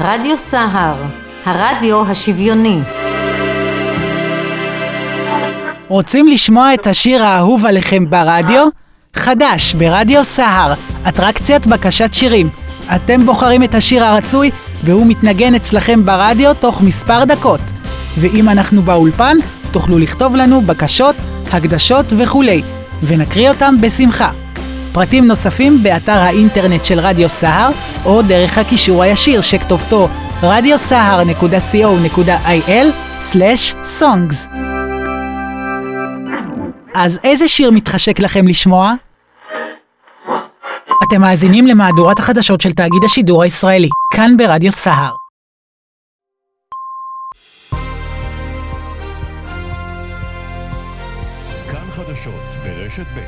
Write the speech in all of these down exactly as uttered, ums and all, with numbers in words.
רדיו סהר, הרדיו השוויוני. רוצים לשמוע את השיר האהוב עליכם ברדיו? חדש ברדיו סהר, אטרקציית בקשת שירים. אתם בוחרים את השיר הרצוי והוא מתנגן אצלכם ברדיו תוך מספר דקות. ואם אנחנו באולפן, תוכלו לכתוב לנו בקשות, הקדשות וכולי, ונקריא אותם בשמחה. פרטים נוספים באתר האינטרנט של רדיו סהר, או דרך הקישור הישיר שכתובתו רדיו סהר נקודה סי או נקודה איי אל סלש סונגס. אז איזה שיר מתחשק לכם לשמוע? אתם מאזינים למהדורת החדשות של תאגיד השידור הישראלי, כאן ברדיו סהר. כאן חדשות ברשת ב'.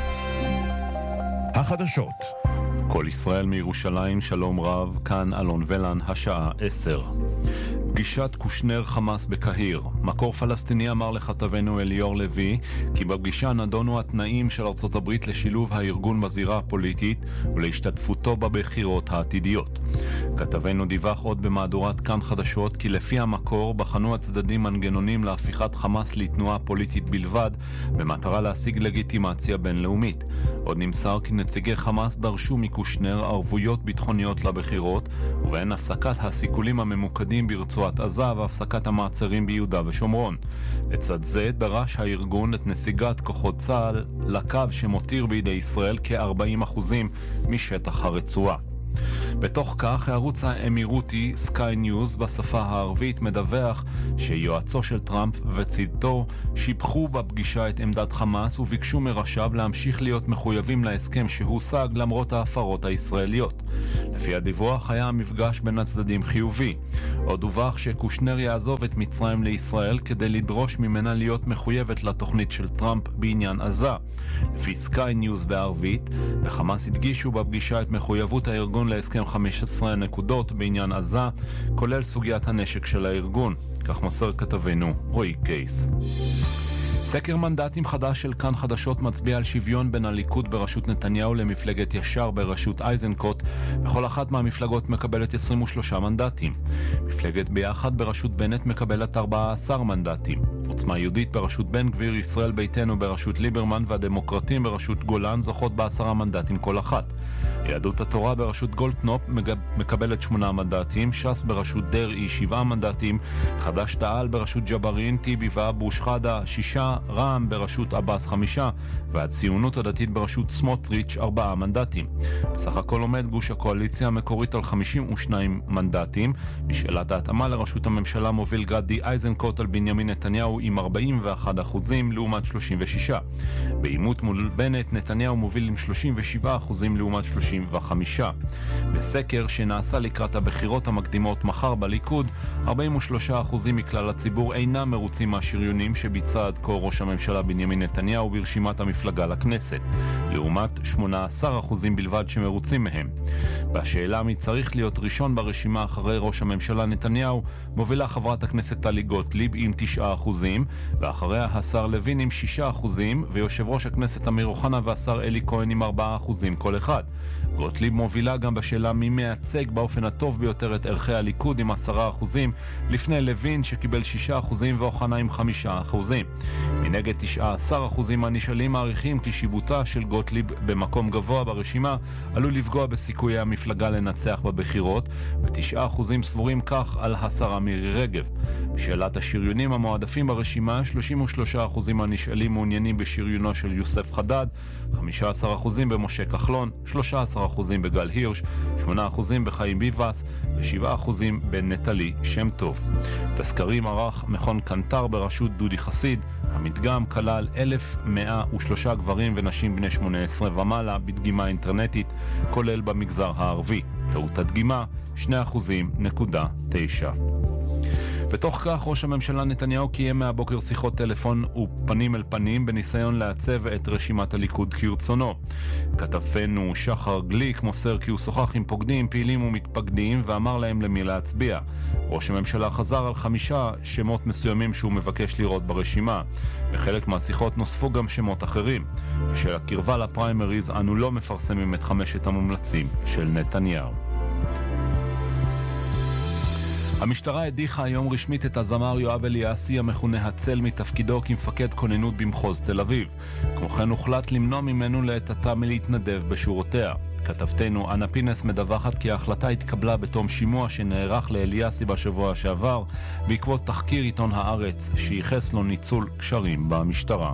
החדשות. כל ישראל מירושלים, שלום רב, כאן אלון ולן, השעה עשר. פגישת קושנר חמאס בקהיר. מקור פלסטיני אמר לכתבנו אליאור לוי כי בפגישה נדונו התנאים של ארצות הברית לשילוב הארגון בזירה הפוליטית ולהשתתפותו בבחירות העתידיות. כתבנו דיווח עוד במהדורת כאן חדשות כי לפי המקור בחנו הצדדים מנגנונים להפיכת חמאס לתנועה פוליטית בלבד במטרה להשיג לגיטימציה בינלאומית. עוד נמסר כי נציגי חמאס דרשו מקושנר ערבויות ביטחוניות לבחירות ובהן הפסקת הסיכולים הממוקדים ברצועת עזה והפסקת המעצרים ביהודה ושומרון. לצד זה דרש הארגון את נסיגת כוחות צה"ל לקו שמותיר בידי ישראל כ-ארבעים אחוז משטח הרצועה. בתוך כך, הערוץ האמירותי סקאי ניוז בשפה הערבית מדווח שיועצו של טראמפ וצדתו שיבחו בפגישה את עמדת חמאס וביקשו מראשיו להמשיך להיות מחויבים להסכם שהושג למרות ההפרות הישראליות. לפי הדיווח היה המפגש בין הצדדים חיובי. עוד דווח שקושנר יעזוב את מצרים לישראל כדי לדרוש ממנה להיות מחויבת לתוכנית של טראמפ בעניין עזה. לפי סקאי ניוז בערבית, וחמאס הדגישו בפגישה את מחויבות הארגון להסכם חמש עשרה נקודות בעניין עזה, כולל סוגיית הנשק של הארגון. כך מוסר כתבנו רועי קייס. סקר מנדטים חדש של כאן חדשות מצביע על שוויון בין הליכוד בראשות נתניהו למפלגת ישר בראשות איזנקוט. בכל אחת מהמפלגות מקבלת עשרים ושלושה מנדטים. מפלגת ביחד בראשות בנט מקבלת ארבעה עשר מנדטים. עוצמה יהודית בראשות בן גביר, ישראל ביתנו בראשות ליברמן והדמוקרטים בראשות גולן זוכות בעשרה מנדטים כל אחת. יהדות התורה בראשות גולדקנופ מקבלת שמונה מנדטים, ש"ס בראשות דרעי שבעה מנדטים, חד"ש תע"ל בראשות ג'בארין, טיבי ואבו שחאדה שישה, רע"מ בראשות עבאס חמישה, והציונות הדתית בראשות סמוטריץ' ארבעה מנדטים. בסך הכל עומד גוש הקואליציה המקורית על חמישים ושניים מנדטים. בשאלת ההתאמה לראשות הממשלה מוביל גדי איזנקוט על בנימין נתניהו עם ארבעים ואחד אחוזים לעומת שלושים ושישה. בעימות מול בנט נתניהו מוביל עם שלושים ושבעה אחוזים לעומת שלושים וחמישה. בסקר שנעשה לקראת הבחירות המקדימות מחר בליכוד, ארבעים ושלושה אחוזים מכלל הציבור אינם מרוצים מהשריונים שביצע עד כה ראש הממשלה בנימין נתניהו ברשימת המפלגה לכנסת, לעומת שמונה עשר אחוזים בלבד שמרוצים מהם. בשאלה מי צריך להיות ראשון ברשימה אחרי ראש הממשלה נתניהו, מובילה חברת הכנסת טלי גוטליב עם תשעה אחוזים, ואחריה השר לוין עם שישה אחוזים, ויושב ראש הכנסת אמיר אוחנה והשר אלי כהן עם ארבעה אחוזים כל אחד. גוטליב מובילה גם בשאלה מי מייצג באופן הטוב ביותר את ערכי הליכוד עם עשרה אחוזים, לפני לוין שקיבל שישה אחוזים ואוחנה עם חמישה אחוזים. מנגד תשעה עשר אחוזים הנשאלים מעריכים כי שיבוטה של גוטליב במקום גבוה ברשימה עלול לפגוע בסיכויי המפלגה לנצח בבחירות, ותשעה אחוזים סבורים כך על השרה מירי רגב. בשאלת השריונים המועדפים ברשימה, שלושים ושלושה אחוזים הנשאלים מעוניינים בשריונו של יוסף חדד, חמישה עשר אחוזים במשה כחלון, שלושה עשר אחוזים בגל הירש, שמונה אחוזים בחיים ביבס ו-שבעה אחוזים בנטלי שם טוב. תזכרים ערך מכון קנטר בראשות דודי חסיד. המדגם כלל אלף מאה ושלושה גברים ונשים בני שמונה עשרה ומעלה בדגימה אינטרנטית, כולל במגזר הערבי. טעות הדגימה שני אחוזים נקודה תשע. בתוך כך ראש הממשלה נתניהו קיים מהבוקר שיחות טלפון ופנים אל פנים בניסיון לעצב את רשימת הליכוד כרצונו. כתבנו שחר גליק מוסר כי הוא שוחח עם פוקדים, פעילים ומתפקדים ואמר להם למי להצביע. ראש הממשלה חזר על חמישה שמות מסוימים שהוא מבקש לראות ברשימה. בחלק מהשיחות נוספו גם שמות אחרים. בשל הקרבה לפריימריז אנו לא מפרסמים את חמשת המומלצים של נתניהו. המשטרה הדיחה היום רשמית את הזמר יואב אליאסי המכונה הצל מתפקידו כמפקד כוננות במחוז תל אביב. כמו כן הוחלט למנוע ממנו לעת עתה מלהתנדב בשורותיה. כתבתנו אנה פינס מדווחת כי ההחלטה התקבלה בתום שימוע שנערך לאליאסי בשבוע שעבר בעקבות תחקיר עיתון הארץ שייחס לו ניצול קשרים במשטרה.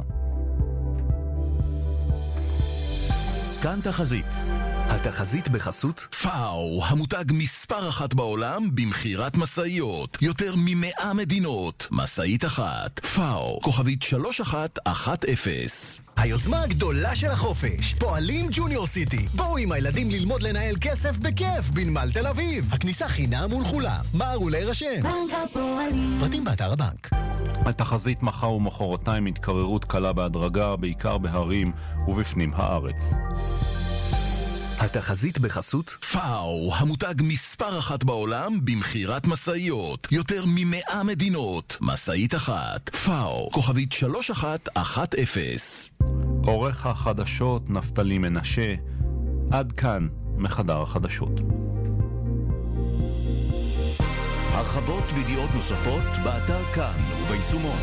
כאן תחזית. התחזית בחסות פאו, המותג מספר אחת בעולם במחירת מסעיות. יותר ממאה מדינות. מסעית אחת. פאו, כוכבית שלוש אחת אחת אפס. היוזמה הגדולה של החופש. פועלים ג'וניור סיטי. בואו עם הילדים ללמוד לנהל כסף בכיף בנמל תל אביב. הכניסה חינם ולכולם. מהרו להירשם. בנק הפועלים. פרטים באתר הבנק. התחזית מחר ומחרתיים התקררות קלה בהדרגה, בעיקר בהרים ובפנים הארץ. התחזית בחסות פאו, המותג מספר אחת בעולם במחירת מסעיות. יותר ממאה מדינות. מסעית אחת. פאו, כוכבית שלוש אחת אחת אפס. עורך החדשות נפתלי מנשה. עד כאן מחדר החדשות. הרחבות וידיעות נוספות באתר כאן וביישומון.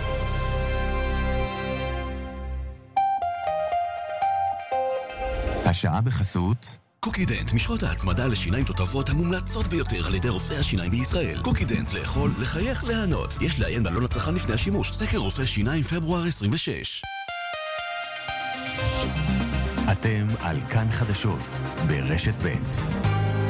השעה בחסות קוקידנט, משחות ההצמדה לשיניים תותבות המומלצות ביותר על ידי רופאי השיניים בישראל. קוקידנט, לאכול, לחייך, להנות. יש לעיין בעלון הצרכן לפני השימוש. סקר רופאי שיניים פברואר עשרים ושש. אתם על כאן חדשות ברשת ב'.